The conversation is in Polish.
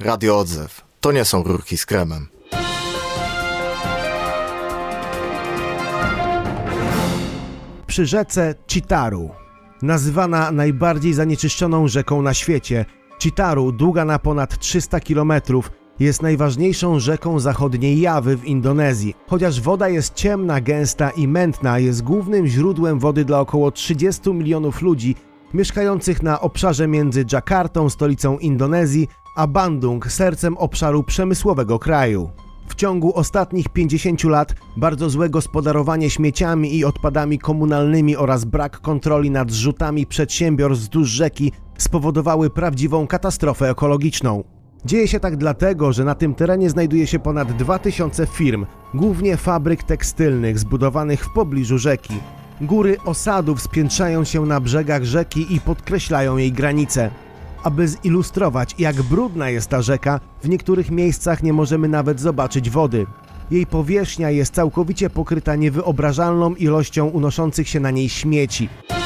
Radio Odzew. To nie są rurki z kremem. Przy rzece Chitaru. Nazywana najbardziej zanieczyszczoną rzeką na świecie, Chitaru, długa na ponad 300 km, jest najważniejszą rzeką zachodniej Jawy w Indonezji. Chociaż woda jest ciemna, gęsta i mętna, jest głównym źródłem wody dla około 30 milionów ludzi mieszkających na obszarze między Dżakartą, stolicą Indonezji, a Bandung, sercem obszaru przemysłowego kraju. W ciągu ostatnich 50 lat bardzo złe gospodarowanie śmieciami i odpadami komunalnymi oraz brak kontroli nad zrzutami przedsiębiorstw wzdłuż rzeki spowodowały prawdziwą katastrofę ekologiczną. Dzieje się tak dlatego, że na tym terenie znajduje się ponad 2000 firm, głównie fabryk tekstylnych zbudowanych w pobliżu rzeki. Góry osadów spiętrzają się na brzegach rzeki i podkreślają jej granice. Aby zilustrować, jak brudna jest ta rzeka, w niektórych miejscach nie możemy nawet zobaczyć wody. Jej powierzchnia jest całkowicie pokryta niewyobrażalną ilością unoszących się na niej śmieci.